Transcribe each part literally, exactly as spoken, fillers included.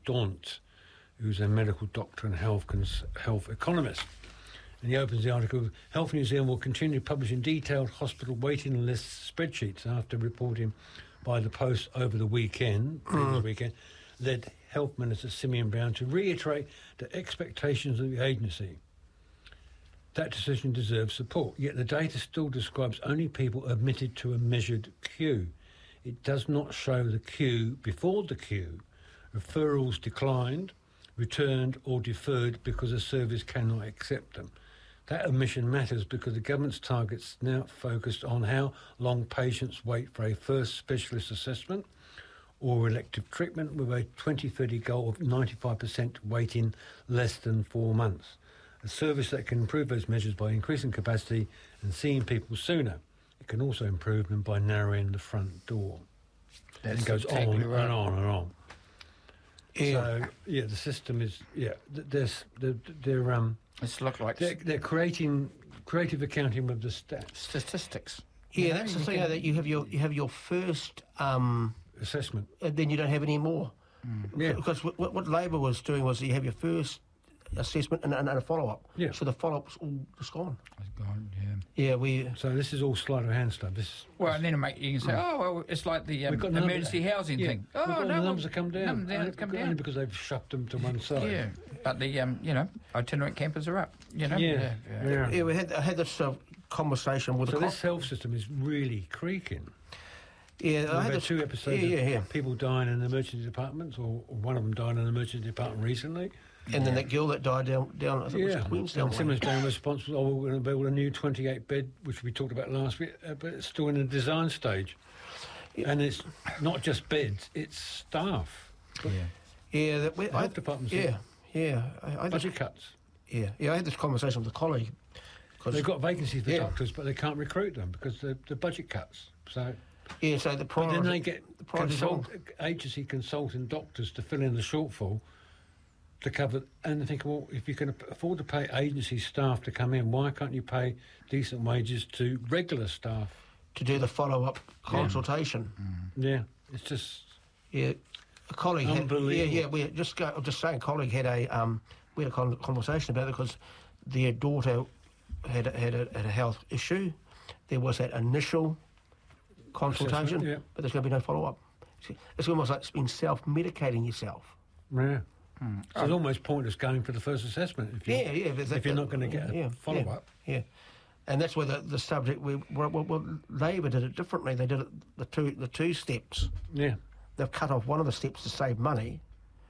Daunt, who's a medical doctor and health cons- health economist. And he opens the article, Health New Zealand will continue publishing detailed hospital waiting list spreadsheets after reporting by the Post over the weekend, previous mm. weekend, led Health Minister Simeon Brown to reiterate the expectations of the agency. That decision deserves support, yet the data still describes only people admitted to a measured queue. It does not show the queue before the queue. Referrals declined, returned or deferred because the service cannot accept them. That omission matters because the government's targets now focused on how long patients wait for a first specialist assessment or elective treatment, with a twenty thirty goal of ninety-five percent waiting less than four months. A service that can improve those measures by increasing capacity and seeing people sooner. It can also improve them by narrowing the front door. That it goes exactly on right. and on and on. Yeah. So yeah, the system is yeah. There's they're, they're um. It's look like they're, they're creating creative accounting with the stats, statistics. Yeah, You know, that's the you thing. can- That you have your you have your first, um, assessment. and then you don't have any more. Yeah. Because what, what Labor was doing was you have your first assessment and, and, and a follow up. Yeah. So the follow up's all just gone. It's gone, yeah. Yeah, we. So this is all sleight of hand stuff. This Well, and then it make, you can say, oh, well, it's like the um, We've got the number- emergency housing yeah, thing. Oh, we've got no, the numbers well, have come down. numbers only, have come only down. because they've shoved them to one side. Yeah, but the um, you know, itinerant campers are up. You know, Yeah, yeah. Yeah, we had I had this uh, conversation with So the. this health system is really creaking. Yeah, I We've had had this, two episodes Yeah, yeah, yeah. of people dying in emergency departments, or, or one of them died in an emergency department recently. And then that girl that died down, down I think it Yeah, was Queenstown. and Simmons Down responsible. Oh, we're going to build a new twenty-eight bed, which we talked about last week, uh, but it's still in the design stage. Yeah. And it's not just beds; it's staff. yeah. Yeah, that we, The health department's Yeah, yeah. I, I budget just, cuts. yeah, yeah. I had this conversation with a colleague. 'cause- They've got vacancies for Yeah. doctors, but they can't recruit them because the the budget cuts. So Yeah, so the but priority. then they get the priority's wrong. consult, agency consultant doctors to fill in the shortfall to cover. And they think, well, if you can afford to pay agency staff to come in, why can't you pay decent wages to regular staff? to do the follow up consultation. Yeah, it's just Yeah, a colleague. Had, yeah, Unbelievable. yeah. We just go. I'm just saying, a colleague had a um. We had a con- conversation about it because their daughter had a, had a, had a health issue. There was that initial consultation, Assessment, yeah. but there's going to be no follow up. It's almost like it's been self medicating yourself. yeah. So it's almost pointless going for the first assessment if you Yeah, yeah. but that- if you're not going to get a yeah, follow yeah, up. Yeah, and that's where the, the subject. We well, well, well, Labor did it differently. They did it the two the two steps. Yeah, They've cut off one of the steps to save money,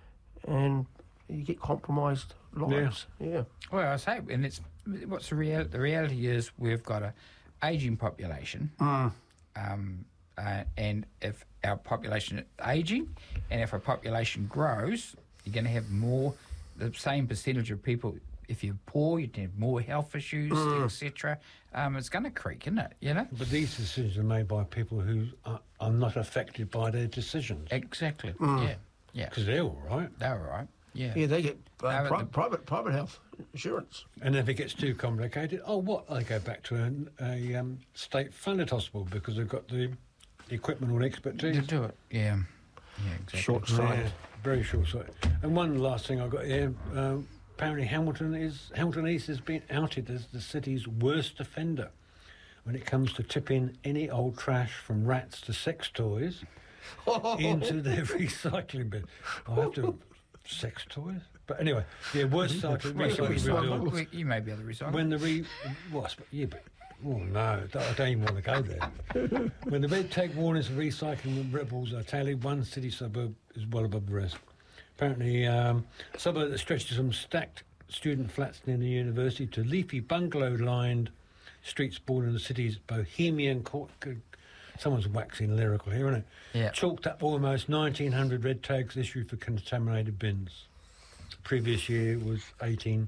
and you get compromised lives. Yeah, Well, I say, and it's what's the real. The reality is we've got a aging population, Mm. um, uh, and if our population is aging, and if our population grows, you're going to have more, the same percentage of people. If you're poor, you'd have more health issues, Mm. et cetera. Um, it's going to creak, isn't it? You know. but these decisions are made by people who are, are not affected by their decisions Exactly. Mm. Yeah. Yeah. because they're all right. They're all right. Yeah. yeah. They get uh, No, but pri- the- private private health insurance. And if it gets too complicated, oh, what? They go back to a, a um, state-funded hospital because they've got the equipment or the expertise. To do it. Yeah. Yeah. Exactly. Short-sighted. Yeah, very short-sighted. And one last thing I got here. Um, apparently, Hamilton is Hamilton East has been outed as the city's worst offender when it comes to tipping any old trash from rats to sex toys into their recycling bin. I have to sex toys, but anyway, yeah, worst cycle Well, you, recycling recycle- bin. you may be able to recycle. When the re well, I suppose- yeah, but oh no, I don't even want to go there. When the red tag warnings of recycling rebels are tallied, one city suburb is well above the rest. Apparently, um, a suburb that stretches from stacked student flats near the university to leafy bungalow-lined streets bordering the city's bohemian court. Someone's waxing lyrical here, isn't it? Yeah. Chalked up almost nineteen hundred red tags issued for contaminated bins. Previous year was eighteen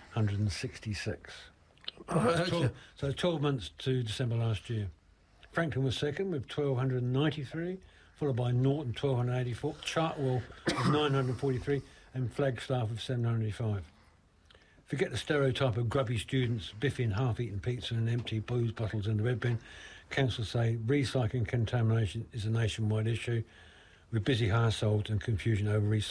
sixty-six. Oh, twelve, so twelve months to December last year. Franklin was second with twelve ninety-three, followed by Norton twelve eighty-four, Chartwell with nine forty-three, and Flagstaff with seven eighty-five. Forget the stereotype of grubby students biffing half-eaten pizza and empty booze bottles in the red bin. Council say recycling contamination is a nationwide issue, with busy households and confusion over recycling.